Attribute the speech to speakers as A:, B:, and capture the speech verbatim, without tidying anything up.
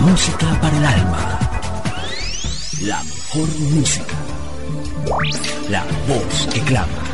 A: Música para el alma. La mejor música. La voz que clama.